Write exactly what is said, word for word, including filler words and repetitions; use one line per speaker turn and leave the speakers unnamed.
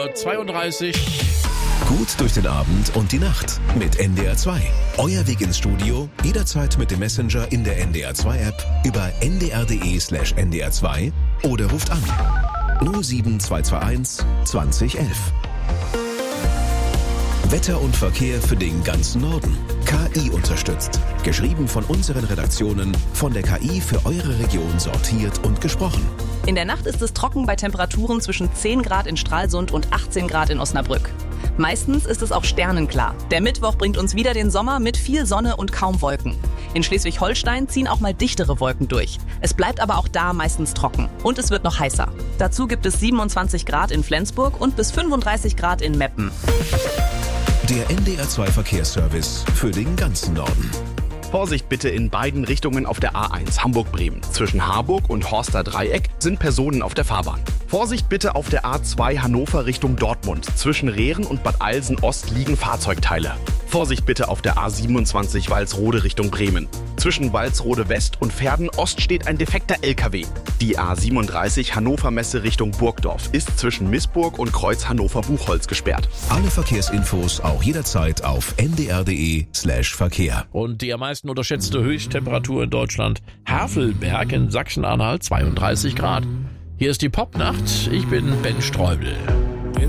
Uhr zweiunddreißig.
Gut durch den Abend und die Nacht mit N D R zwei. Euer Weg ins Studio, jederzeit mit dem Messenger in der N D R zwei App, über n d r punkt d e slash n d r zwei oder ruft an null sieben zwei zwei eins zwanzig elf. Wetter und Verkehr für den ganzen Norden. K I unterstützt. Geschrieben von unseren Redaktionen, von der K I für eure Region sortiert und gesprochen.
In der Nacht ist es trocken bei Temperaturen zwischen zehn Grad in Stralsund und achtzehn Grad in Osnabrück. Meistens ist es auch sternenklar. Der Mittwoch bringt uns wieder den Sommer mit viel Sonne und kaum Wolken. In Schleswig-Holstein ziehen auch mal dichtere Wolken durch. Es bleibt aber auch da meistens trocken. Und es wird noch heißer. Dazu gibt es siebenundzwanzig Grad in Flensburg und bis fünfunddreißig Grad in Meppen.
Der N D R zwei Verkehrsservice für den ganzen Norden.
Vorsicht bitte in beiden Richtungen auf der A eins Hamburg-Bremen. Zwischen Harburg und Horster Dreieck sind Personen auf der Fahrbahn. Vorsicht bitte auf der A zwei Hannover Richtung Dortmund. Zwischen Rehren und Bad Alsen Ost liegen Fahrzeugteile. Vorsicht bitte auf der A siebenundzwanzig Walsrode Richtung Bremen. Zwischen Walsrode West und Verden Ost steht ein defekter L K W. Die A siebenunddreißig Hannover Messe Richtung Burgdorf ist zwischen Missburg und Kreuz Hannover-Buchholz gesperrt.
Alle Verkehrsinfos auch jederzeit auf n d r punkt d e slash Verkehr.
Und die am meisten unterschätzte Höchsttemperatur in Deutschland. Havelberg in Sachsen-Anhalt, zweiunddreißig Grad. Hier ist die Popnacht. Ich bin Ben Streubel.